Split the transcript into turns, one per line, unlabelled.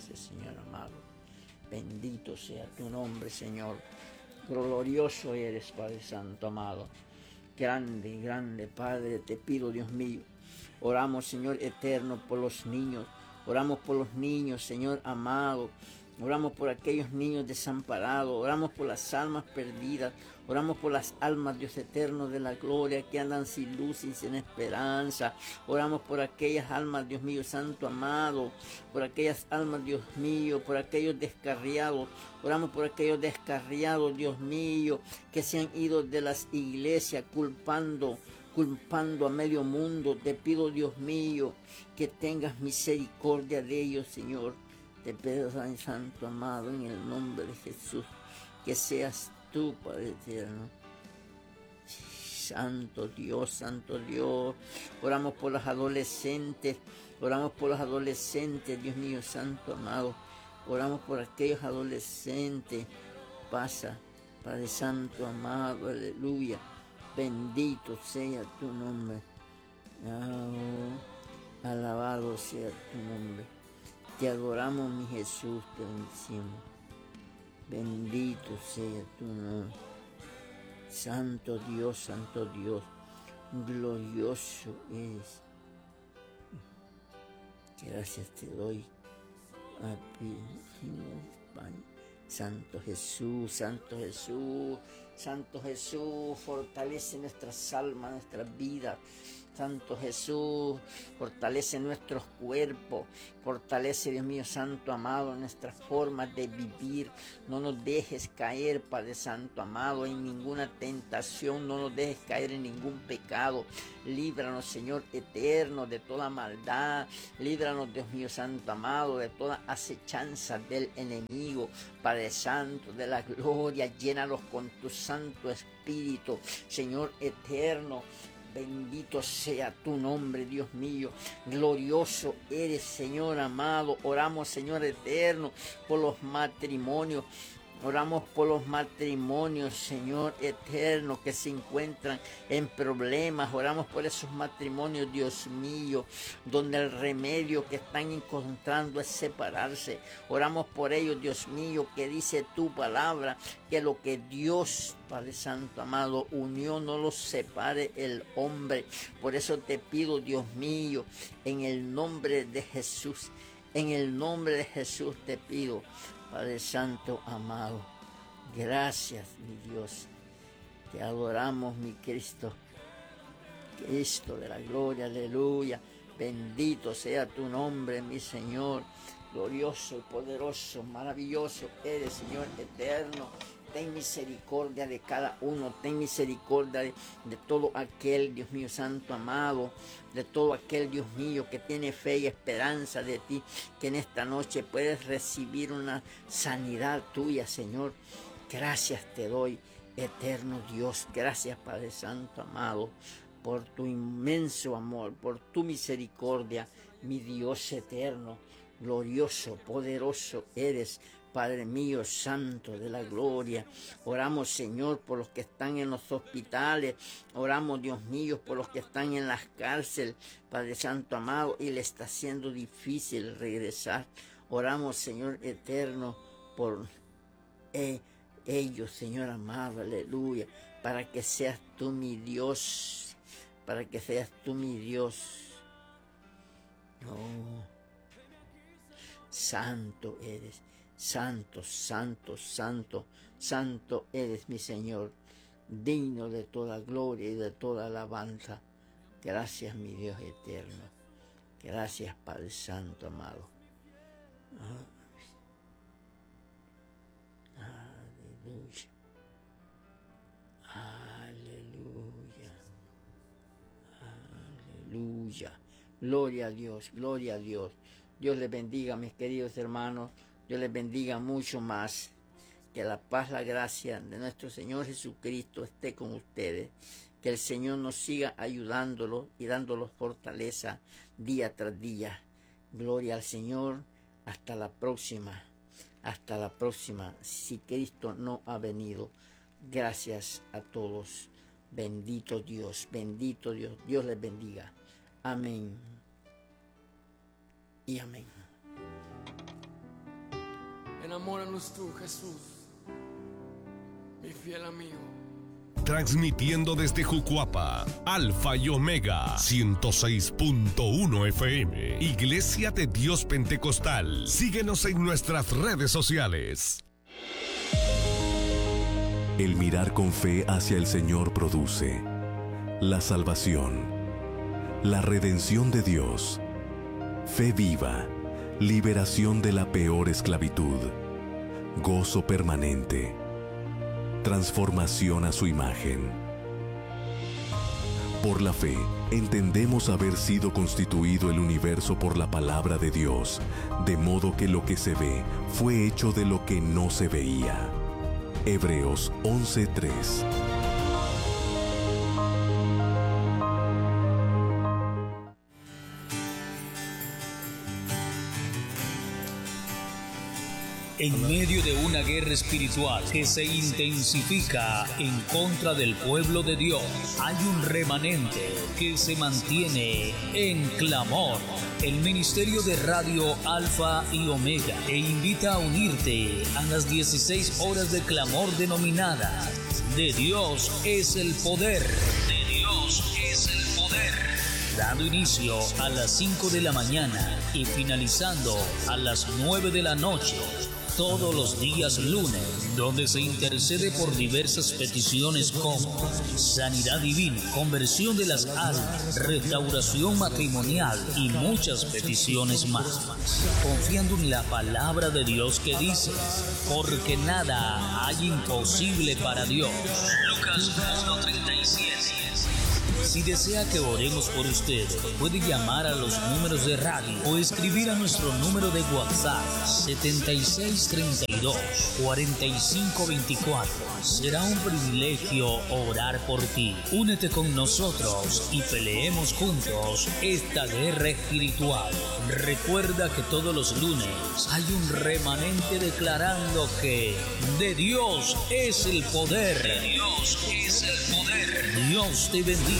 gracias, Señor amado. Bendito sea tu nombre, Señor. Glorioso eres, Padre Santo amado. Grande, grande, Padre, te pido, Dios mío. Oramos, Señor eterno, por los niños. Oramos por los niños, Señor amado. Oramos por aquellos niños desamparados. Oramos por las almas perdidas. Oramos por las almas, Dios eterno de la gloria, que andan sin luz y sin esperanza. Oramos por aquellas almas, Dios mío, Santo amado. Por aquellas almas, Dios mío, por aquellos descarriados. Oramos por aquellos descarriados, Dios mío, que se han ido de las iglesias culpando a medio mundo. Te pido, Dios mío, que tengas misericordia de ellos, Señor. Te pido, Santo amado, en el nombre de Jesús, que seas tú, Padre eterno. Santo Dios, Santo Dios. Oramos por los adolescentes. Oramos por los adolescentes, Dios mío, Santo amado. Oramos por aquellos adolescentes. Pasa, Padre Santo amado, aleluya. Bendito sea tu nombre. Oh, alabado sea tu nombre. Te adoramos, mi Jesús, te bendecimos. Bendito sea tu nombre. Santo Dios, glorioso es. Gracias te doy. Santo Jesús, Santo Jesús, Santo Jesús, fortalece nuestras almas, nuestras vidas. Santo Jesús, fortalece nuestros cuerpos, fortalece, Dios mío, Santo amado, nuestras formas de vivir. No nos dejes caer, Padre Santo amado, en ninguna tentación, no nos dejes caer en ningún pecado. Líbranos, Señor eterno, de toda maldad. Líbranos, Dios mío, Santo amado, de toda acechanza del enemigo. Padre Santo de la gloria, llénalos con tu Santo Espíritu, Señor eterno. Bendito sea tu nombre, Dios mío. Glorioso eres, Señor amado. Oramos, Señor eterno, por los matrimonios. Oramos por los matrimonios, Señor eterno, que se encuentran en problemas. Oramos por esos matrimonios, Dios mío, donde el remedio que están encontrando es separarse. Oramos por ellos, Dios mío, que dice tu palabra, que lo que Dios, Padre Santo amado, unió, no lo separe el hombre. Por eso te pido, Dios mío, en el nombre de Jesús, en el nombre de Jesús te pido, Padre Santo amado, gracias, mi Dios. Te adoramos, mi Cristo. Cristo de la gloria, aleluya. Bendito sea tu nombre, mi Señor. Glorioso y poderoso, maravilloso eres, Señor eterno. Ten misericordia de cada uno, ten misericordia de todo aquel, Dios mío, Santo amado, de todo aquel, Dios mío, que tiene fe y esperanza de ti, que en esta noche puedes recibir una sanidad tuya, Señor. Gracias te doy, eterno Dios, gracias, Padre Santo amado, por tu inmenso amor, por tu misericordia, mi Dios eterno, glorioso, poderoso eres, Padre mío, Santo de la gloria. Oramos, Señor, por los que están en los hospitales. Oramos, Dios mío, por los que están en las cárceles, Padre Santo amado, y le está siendo difícil regresar. Oramos, Señor eterno, por ellos, Señor amado, aleluya, para que seas tú mi Dios, para que seas tú mi Dios. Oh, santo eres. Santo, santo, santo, santo eres mi Señor, digno de toda gloria y de toda alabanza. Gracias, mi Dios eterno. Gracias, Padre Santo amado. Aleluya. Aleluya. Aleluya. Gloria a Dios, gloria a Dios. Dios les bendiga, mis queridos hermanos. Dios les bendiga mucho más. Que la paz, la gracia de nuestro Señor Jesucristo esté con ustedes. Que el Señor nos siga ayudándolos y dándolos fortaleza día tras día. Gloria al Señor. Hasta la próxima. Hasta la próxima. Si Cristo no ha venido. Gracias a todos. Bendito Dios. Bendito Dios. Dios les bendiga. Amén. Y amén.
Enamóranos tú, Jesús, mi fiel amigo.
Transmitiendo desde Jucuapa, Alfa y Omega, 106.1 FM, Iglesia de Dios Pentecostal. Síguenos en nuestras redes sociales.
El mirar con fe hacia el Señor produce la salvación, la redención de Dios, fe viva, liberación de la peor esclavitud, gozo permanente, transformación a su imagen. Por la fe, entendemos haber sido constituido el universo por la palabra de Dios, de modo que lo que se ve fue hecho de lo que no se veía. Hebreos 11:3.
En medio de una guerra espiritual que se intensifica en contra del pueblo de Dios, hay un remanente que se mantiene en clamor. El Ministerio de Radio Alfa y Omega te invita a unirte a las 16 horas de clamor denominadas De Dios es el poder. De Dios es el poder. Dando inicio a las 5 de la mañana y finalizando a las 9 de la noche. Todos los días lunes, donde se intercede por diversas peticiones como sanidad divina, conversión de las almas, restauración matrimonial y muchas peticiones más. Confiando en la palabra de Dios que dice, porque nada hay imposible para Dios. Lucas 1:37. Si desea que oremos por usted, puede llamar a los números de radio o escribir a nuestro número de WhatsApp 7632-4524. Será un privilegio orar por ti. Únete con nosotros y peleemos juntos esta guerra espiritual. Recuerda que todos los lunes hay un remanente declarando que de Dios es el poder. De Dios es el poder. Dios te bendiga.